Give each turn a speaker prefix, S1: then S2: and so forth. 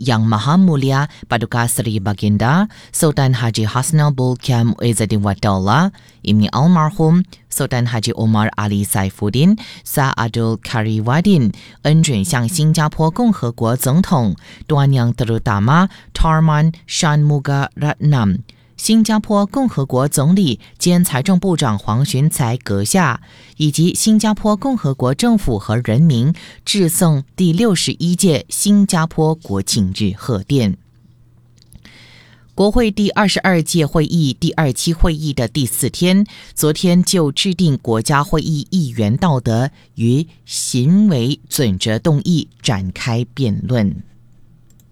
S1: Yang Maha Mulia Paduka Sri Baginda Sultan Haji Hasnal Bolkiah Muizzuddin Wad-Daulah Ibni Almarhum Sultan Haji Omar Ali Saifuddin Sa'adul Kariwadin 恩准向新加坡共和国总统 Tuan Yang Terutama Tharman Shanmugaratnam 新加坡共和国总理兼财政部长黄循财阁下以及新加坡共和国政府和人民致送第61届新加坡国庆日贺电。国会第22届会议第2期会议的第4天，昨天就制定国家会议议员道德与行为准则动议展开辩论。